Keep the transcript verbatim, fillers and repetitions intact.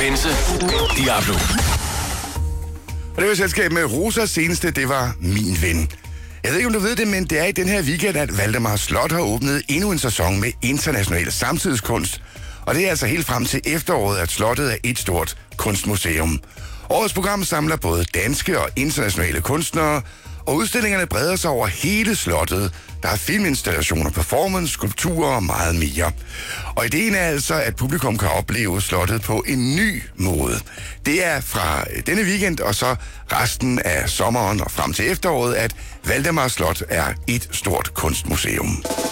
Bense, Diablo. Og det var selskab med Rosas seneste, det var Min Ven. Jeg ved ikke, om du ved det, men det er i den her weekend, at Valdemar Slot har åbnet endnu en sæson med international samtidskunst. Og det er altså helt frem til efteråret, at slottet er et stort kunstmuseum. Årets program samler både danske og internationale kunstnere, og udstillingerne breder sig over hele slottet. Der er filminstallationer, performance, skulpturer og meget mere. Og ideen er altså, at publikum kan opleve slottet på en ny måde. Det er fra denne weekend og så resten af sommeren og frem til efteråret, at Valdemar Slot er et stort kunstmuseum.